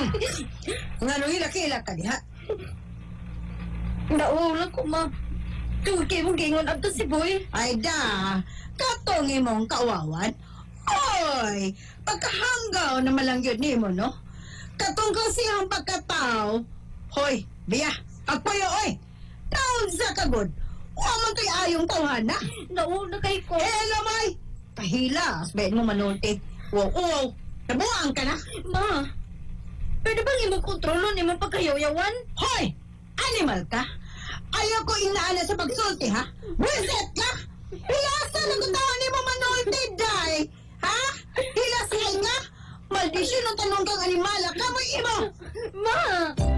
Nga nung hilak-hilak ka diha. Naulang ko, ma. Tungkol kayo mong gingon abto si Boy. Ay da, katong imong kawawan. Oy, pagkahanggaw na malangyod ni mo, no? Katong ko siyang pagkatao. Hoy, biya, agpayo, oy. Taon sa kagod. Waman to'y ayong tawhan na. Nauna kay ko. Lamay! Pahila, asbayin mo manulti. Wow, nabuang ka na. Ma, pwede bang imong kontrolo ni mong pagkayaw-yawan? Hoy! Animal ka? Ayaw ko inaala sa pagsulti, ha? Reset ka! Hilasa na kutawan ni mo manulti, day! Ha? Hilas ka? Maldisyon ang tanong kang animala, kamoy imo! Ma!